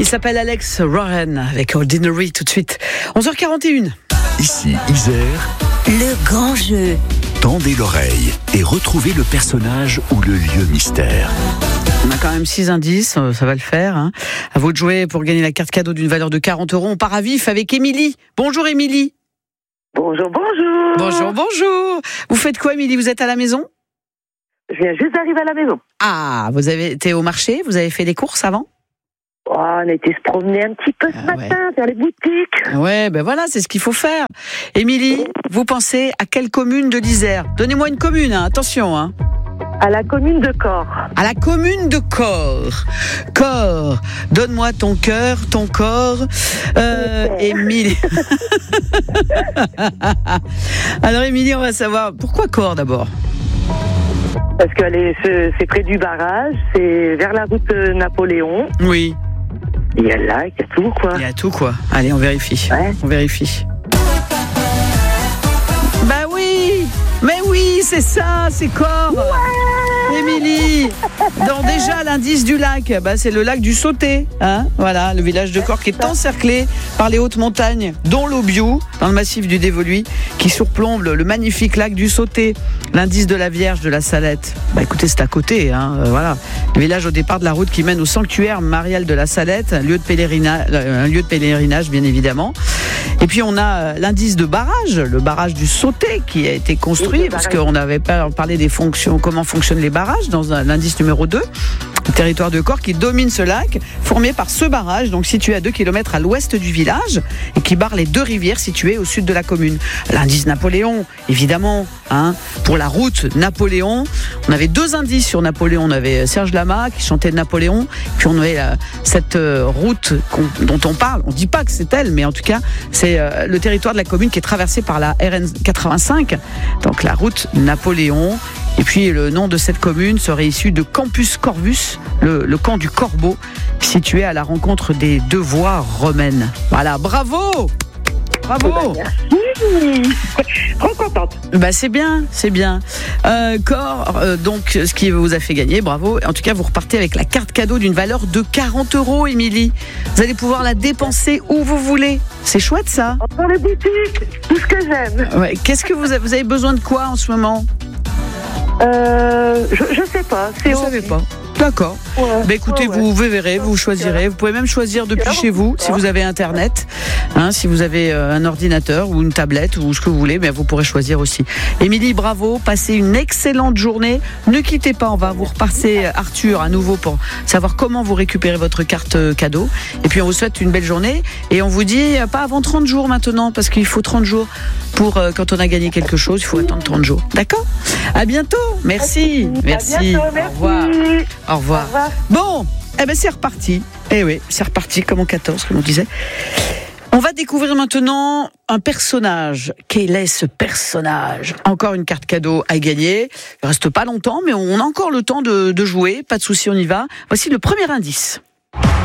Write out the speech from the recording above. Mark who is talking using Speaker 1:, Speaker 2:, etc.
Speaker 1: Il s'appelle Alex Warren avec Ordinary tout de suite. 11h41.
Speaker 2: Ici, Isère.
Speaker 3: Le grand jeu.
Speaker 2: Tendez l'oreille et retrouvez le personnage ou le lieu mystère.
Speaker 1: On a quand même 6 indices, ça va le faire. Hein. À vous de jouer pour gagner la carte cadeau d'une valeur de 40 €. On part à vif avec Émilie. Bonjour Émilie.
Speaker 4: Bonjour, bonjour.
Speaker 1: Bonjour, bonjour. Vous faites quoi Émilie? Vous êtes à la maison?
Speaker 4: Je viens juste d'arriver à la maison.
Speaker 1: Ah, vous avez été au marché? Vous avez fait des courses avant?
Speaker 4: Oh, on a été se promener un petit peu ce matin, vers les boutiques.
Speaker 1: Ouais, ben voilà, c'est ce qu'il faut faire. Émilie, vous pensez à quelle commune de l'Isère? Donnez-moi une commune, hein, attention. Hein.
Speaker 4: À la commune de Corps.
Speaker 1: À la commune de Corps. Corps, donne-moi ton cœur, ton corps. Émilie. Alors Émilie, on va savoir, pourquoi Corps d'abord?
Speaker 4: Parce que c'est près du barrage, c'est vers la route Napoléon.
Speaker 1: Oui.
Speaker 4: Il y a là, il y a tout, quoi.
Speaker 1: Il y a tout, quoi. Allez, on vérifie.
Speaker 4: Ouais.
Speaker 1: On vérifie. Bah oui! Mais oui, c'est ça, c'est Corps! Ouais! Émilie! Donc déjà, l'indice du lac, bah, c'est le lac du Sauté. Hein, voilà, le village de Corps qui est encerclé par les hautes montagnes, dont l'Aubiou, dans le massif du Dévoluy, qui surplombe le magnifique lac du Sauté. L'indice de la Vierge de la Salette. Bah écoutez, c'est à côté. Hein, voilà. Le village au départ de la route qui mène au sanctuaire marial de la Salette, un lieu de pèlerinage, bien évidemment. Et puis on a l'indice de barrage, le barrage du Sauté qui a été construit, parce qu'on n'avait pas parlé des fonctions, comment fonctionnent les barrages dans l'indice numéro 2. Le territoire de Corps qui domine ce lac, formé par ce barrage, donc situé à 2 km à l'ouest du village, et qui barre les 2 rivières situées au sud de la commune. L'indice Napoléon, évidemment, hein, pour la route Napoléon. On avait 2 indices sur Napoléon. On avait Serge Lama qui chantait Napoléon, puis on avait cette route dont on parle. On ne dit pas que c'est elle, mais en tout cas, c'est le territoire de la commune qui est traversé par la RN 85, donc la route Napoléon. Et puis le nom de cette commune serait issu de Campus Corvus, le camp du Corbeau, situé à la rencontre des 2 voies romaines. Voilà, bravo! Bravo!
Speaker 4: Merci. Trop contente.
Speaker 1: Bah c'est bien, c'est bien. Corps, donc ce qui vous a fait gagner, bravo. En tout cas, vous repartez avec la carte cadeau d'une valeur de 40 €, Émilie. Vous allez pouvoir la dépenser où vous voulez. C'est chouette ça.
Speaker 4: Dans les boutiques, tout ce que j'aime.
Speaker 1: Ouais. Qu'est-ce que vous avez besoin de quoi en ce moment?
Speaker 4: Je sais pas.
Speaker 1: Vous savez pas. D'accord.
Speaker 4: Ouais,
Speaker 1: bah écoutez,
Speaker 4: ouais.
Speaker 1: vous verrez, vous choisirez. Vous pouvez même choisir depuis chez vous, si vous avez Internet, hein, si vous avez un ordinateur ou une tablette ou ce que vous voulez, mais vous pourrez choisir aussi. Émilie, bravo, passez une excellente journée. Ne quittez pas, on va vous repasser Arthur à nouveau pour savoir comment vous récupérez votre carte cadeau. Et puis on vous souhaite une belle journée et on vous dit pas avant 30 jours maintenant, parce qu'il faut 30 jours pour quand on a gagné quelque chose, il faut attendre 30 jours. D'accord? À bientôt. Merci. Merci.
Speaker 4: À bientôt, merci.
Speaker 1: Au revoir. Au revoir.
Speaker 4: Au revoir.
Speaker 1: Bon, eh ben c'est reparti. Eh oui, c'est reparti comme en 14, comme on disait. On va découvrir maintenant un personnage. Quel est ce personnage? Encore une carte cadeau à gagner. Il reste pas longtemps, mais on a encore le temps de jouer. Pas de souci, on y va. Voici le premier indice.